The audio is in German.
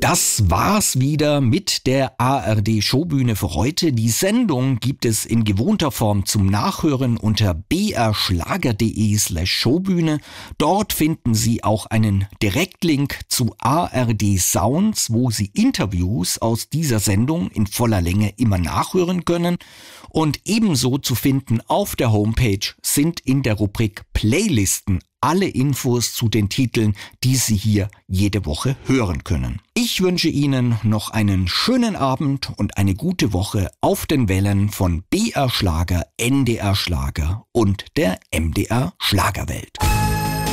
Das war's wieder mit der ARD Showbühne für heute. Die Sendung gibt es in gewohnter Form zum Nachhören unter brschlager.de/Showbühne. Dort finden Sie auch einen Direktlink zu ARD Sounds, wo Sie Interviews aus dieser Sendung in voller Länge immer nachhören können. Und ebenso zu finden auf der Homepage sind in der Rubrik Playlisten alle Infos zu den Titeln, die Sie hier jede Woche hören können. Ich wünsche Ihnen noch einen schönen Abend und eine gute Woche auf den Wellen von BR Schlager, NDR Schlager und der MDR Schlagerwelt.